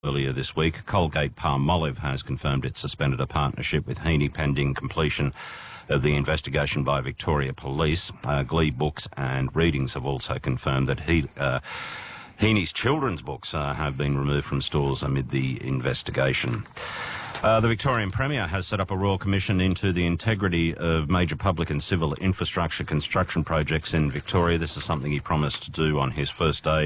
Earlier this week, Colgate-Palmolive has confirmed it suspended a partnership with Heaney pending completion of the investigation by Victoria Police. Glee Books and Readings have also confirmed that Heaney's children's books have been removed from stores amid the investigation. The Victorian Premier has set up a Royal Commission into the integrity of major public and civil infrastructure construction projects in Victoria. This is something he promised to do on his first day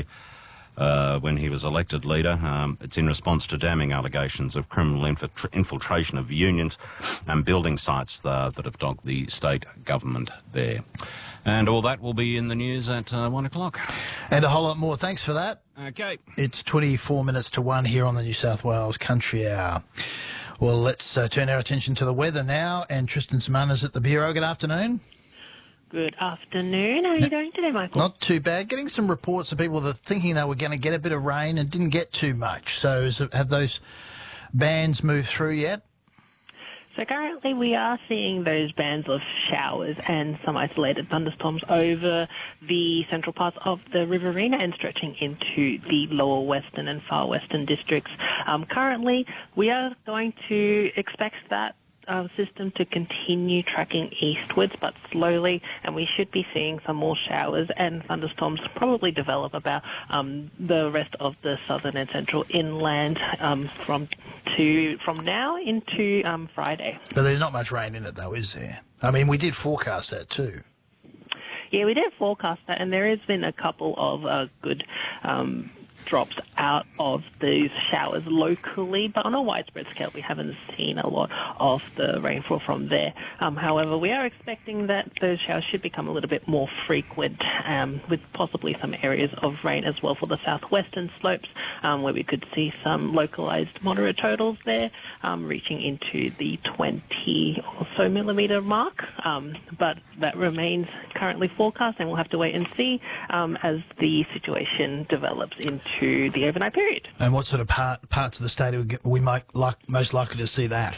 when he was elected leader. It's in response to damning allegations of criminal infiltration of unions and building sites that have dogged the state government there. And all that will be in the news at 1 o'clock. And a whole lot more. Thanks for that. Okay. It's 24 minutes to 1 here on the New South Wales Country Hour. Well, let's turn our attention to the weather now. And Tristan Simona's at the Bureau. Good afternoon. Good afternoon. How are you doing today, Michael? Not too bad. Getting some reports of people that are thinking they were going to get a bit of rain and didn't get too much. So have those bands moved through yet? So currently we are seeing those bands of showers and some isolated thunderstorms over the central parts of the Riverina and stretching into the lower western and far western districts. Currently we are going to expect that system to continue tracking eastwards but slowly, and we should be seeing some more showers and thunderstorms probably develop about the rest of the southern and central inland from now into Friday. But there's not much rain in it though, is there? I mean, we did forecast that too. Yeah, we did forecast that, and there has been a couple of good drops out of these showers locally, but on a widespread scale we haven't seen a lot of the rainfall from there. However, we are expecting that those showers should become a little bit more frequent, with possibly some areas of rain as well for the southwestern slopes, where we could see some localised moderate totals there, reaching into the 20 or so millimetre mark, but that remains currently forecast, and we'll have to wait and see as the situation develops into the overnight period. And what sort of parts of the state are we most likely to see that?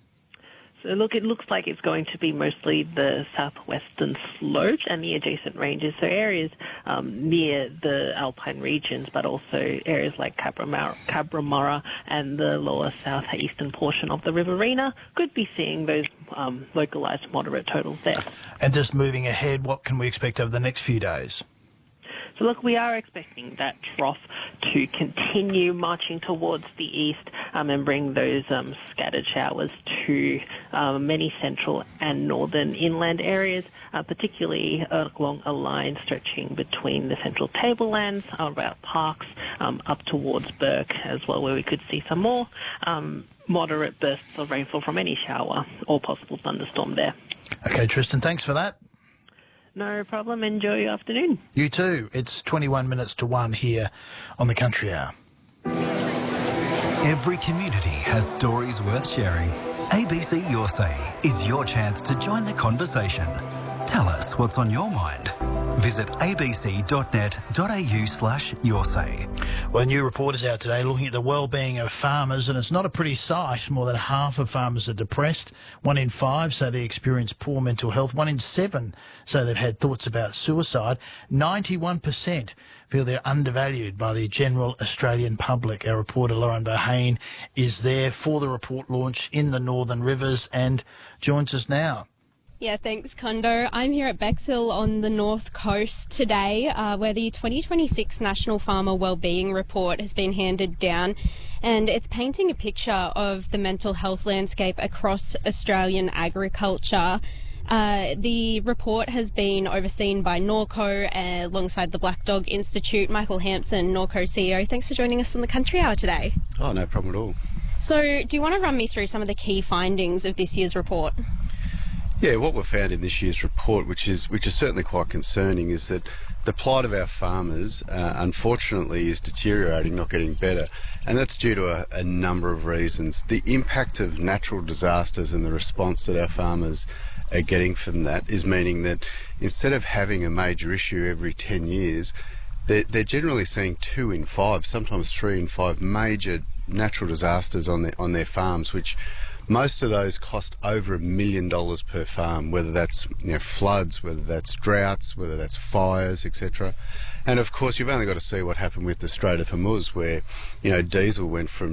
So look, it looks like it's going to be mostly the southwestern slopes and the adjacent ranges, so areas near the alpine regions, but also areas like Cabramurra and the lower southeastern portion of the Riverina could be seeing those localised moderate totals there. And just moving ahead, what can we expect over the next few days? So look, we are expecting that trough to continue marching towards the east and bring those scattered showers to many central and northern inland areas, particularly along a line stretching between the central tablelands, about Parks, up towards Burke as well, where we could see some more moderate bursts of rainfall from any shower or possible thunderstorm there. Okay, Tristan, thanks for that. No problem. Enjoy your afternoon. You too. It's 21 minutes to 1 here on the Country Hour. Every community has stories worth sharing. ABC Your Say is your chance to join the conversation. Tell us what's on your mind. Visit abc.net.au/yoursay. Well, a new report is out today looking at the well-being of farmers, and it's not a pretty sight. More than half of farmers are depressed. 1 in 5 say they experience poor mental health. 1 in 7 say they've had thoughts about suicide. 91% feel they're undervalued by the general Australian public. Our reporter Lauren Bohane is there for the report launch in the Northern Rivers and joins us now. Yeah, thanks, Kondo. I'm here at Bexhill on the North Coast today, where the 2026 National Farmer Wellbeing Report has been handed down, and it's painting a picture of the mental health landscape across Australian agriculture. The report has been overseen by Norco alongside the Black Dog Institute. Michael Hampson, Norco CEO, thanks for joining us on the Country Hour today. Oh, no problem at all. So, do you want to run me through some of the key findings of this year's report? Yeah, what we've found in this year's report, which is certainly quite concerning, is that the plight of our farmers, unfortunately, is deteriorating, not getting better. And that's due to a number of reasons. The impact of natural disasters and the response that our farmers are getting from that is meaning that instead of having a major issue every 10 years, they're generally seeing 2 in 5, sometimes 3 in 5 major natural disasters on their farms, which most of those cost over $1 million per farm, whether that's floods, whether that's droughts, whether that's fires, etc. And of course, you've only got to see what happened with the Strait of Hormuz, where, diesel went from